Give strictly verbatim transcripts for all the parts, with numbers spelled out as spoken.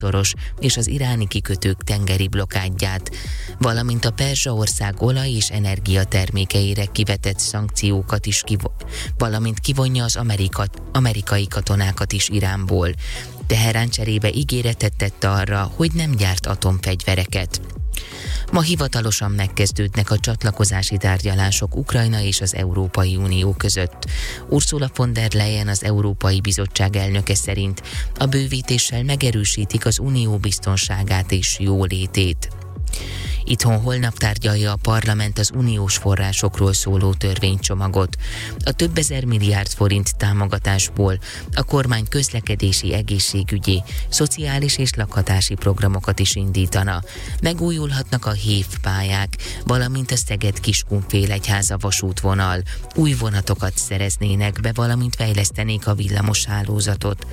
szoros és az iráni kikötők tengeri blokádját, valamint a Perzsaország olaj- és energiatermékeire kivetett szankciókat is, kivo- valamint kivonja az amerikat, amerikai katonákat is Iránból. Teherán cserébe ígéretet tett arra, hogy nem gyárt atomfegyvereket. Ma hivatalosan megkezdődnek a csatlakozási tárgyalások Ukrajna és az Európai Unió között. Ursula von der Leyen, az Európai Bizottság elnöke szerint a bővítéssel megerősítik az unió biztonságát és jólétét. Itthon holnap tárgyalja a parlament az uniós forrásokról szóló törvénycsomagot. A több ezer milliárd forint támogatásból a kormány közlekedési, egészségügyi, szociális és lakhatási programokat is indítana. Megújulhatnak a hé é vé pályák, valamint a Szeged-Kiskunfélegyháza vasútvonal. Új vonatokat szereznének be, valamint fejlesztenék a villamos hálózatot.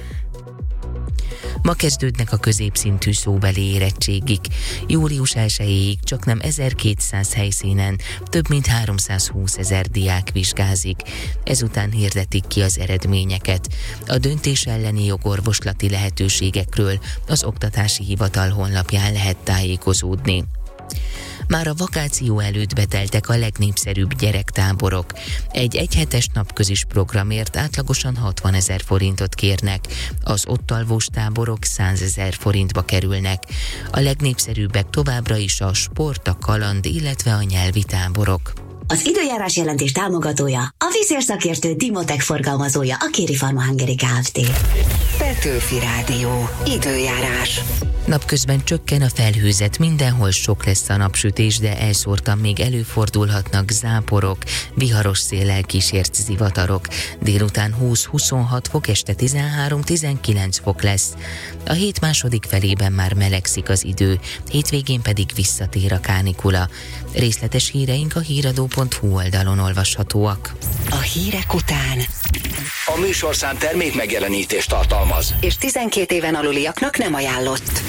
Ma kezdődnek a középszintű szóbeli érettségik. július elsejéig csaknem ezerkétszáz helyszínen több mint háromszázhúszezer diák vizsgázik. Ezután hirdetik ki az eredményeket. A döntés elleni jogorvoslati lehetőségekről az Oktatási Hivatal honlapján lehet tájékozódni. Már a vakáció előtt beteltek a legnépszerűbb gyerektáborok. Egy egyhetes napközis programért átlagosan hatvanezer forintot kérnek, az ott alvós táborok százezer forintba kerülnek. A legnépszerűbbek továbbra is a sport, a kaland, illetve a nyelvi táborok. Az időjárás jelentés támogatója, a vízérszakértő Dimotech forgalmazója, a Kéri Pharma Hungary Kft. Petőfi Rádió. Időjárás. Napközben csökken a felhőzet, mindenhol sok lesz a napsütés, de elszórtan még előfordulhatnak záporok, viharos széllel kísért zivatarok. Délután húsz-huszonhat fok, este tizenhárom-tizenkilenc fok lesz. A hét második felében már melegszik az idő, hétvégén pedig visszatér a kánikula. Részletes híreink a híradó pont hu oldalon olvashatóak. A hírek után A műsorszám termék megjelenítést tartalmaz, és tizenkét éven aluliaknak nem ajánlott.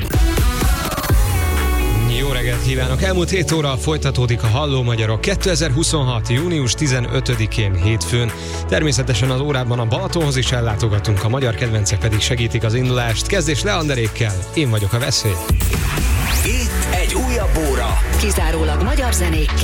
Jó reggelt kívánok! Elmúlt hét óra folytatódik a Halló Magyarok kétezer-huszonhat. június tizenötödikén hétfőn. Természetesen az órában a Balatonhoz is ellátogatunk, a magyar kedvencek pedig segítik az indulást. Kezdés Leanderékkel, én vagyok a veszély. itt egy újabb óra. Kizárólag magyar zenékkel.